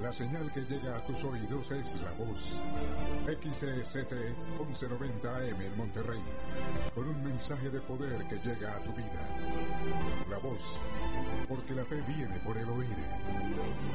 La señal que llega a tus oídos es La Voz. XCST 1190 AM en Monterrey. Con un mensaje de poder que llega a tu vida. La Voz. Porque la fe viene por el oír.